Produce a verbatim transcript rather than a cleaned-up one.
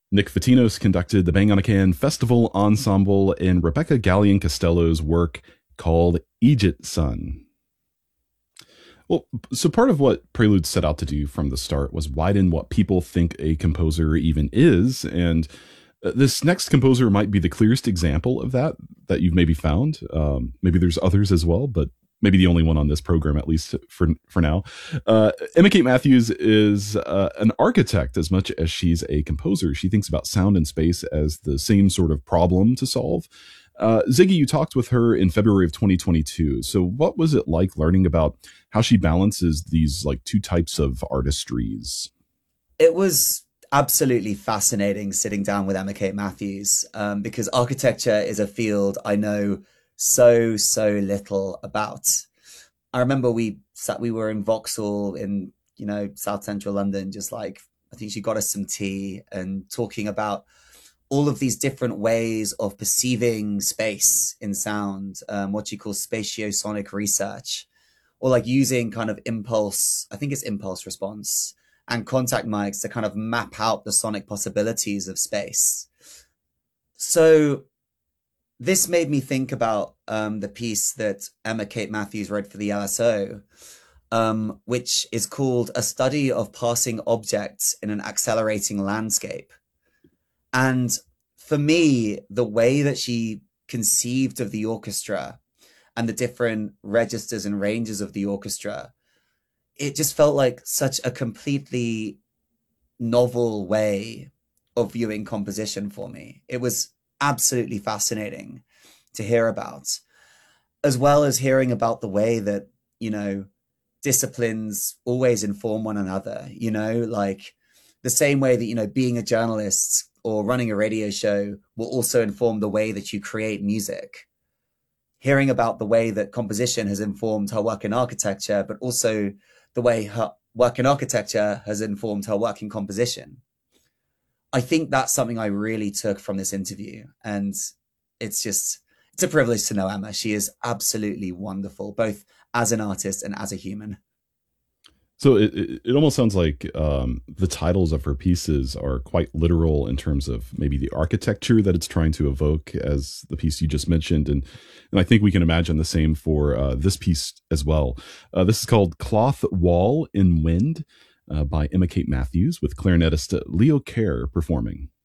Nick Fatinos conducted the Bang on a Can Festival Ensemble in Rebecca Gallion Costello's work called Egypt Sun. Well, so part of what Prelude set out to do from the start was widen what people think a composer even is, and this next composer might be the clearest example of that that you've maybe found. Um, maybe there's others as well, but maybe the only one on this program, at least for for now. Uh, Emma Kate Matthews is uh, an architect as much as she's a composer. She thinks about sound and space as the same sort of problem to solve. Uh, Ziggy, you talked with her in February of twenty twenty-two. So what was it like learning about how she balances these like two types of artistries? It was absolutely fascinating sitting down with Emma Kate Matthews, um, because architecture is a field I know so, so little about. I remember we sat, we were in Vauxhall in, you know, South Central London, just like, I think she got us some tea and talking about all of these different ways of perceiving space in sound, um, what she calls spatiosonic research, or like using kind of impulse, I think it's impulse response, and contact mics to kind of map out the sonic possibilities of space. So this made me think about um, the piece that Emma Kate Matthews wrote for the L S O, um, which is called A Study of Passing Objects in an Accelerating Landscape. And for me, the way that she conceived of the orchestra and the different registers and ranges of the orchestra, it just felt like such a completely novel way of viewing composition for me. It was absolutely fascinating to hear about, as well as hearing about the way that, you know, disciplines always inform one another, you know, like the same way that, you know, being a journalist or running a radio show will also inform the way that you create music. Hearing about the way that composition has informed her work in architecture, but also the way her work in architecture has informed her work in composition. I think that's something I really took from this interview. And it's just, it's a privilege to know Emma. She is absolutely wonderful, both as an artist and as a human. So it, it, it almost sounds like um, the titles of her pieces are quite literal in terms of maybe the architecture that it's trying to evoke, as the piece you just mentioned. And, and I think we can imagine the same for uh, this piece as well. Uh, this is called Cloth Wall in Wind uh, by Emma Kate Matthews, with clarinetist Leo Kerr performing.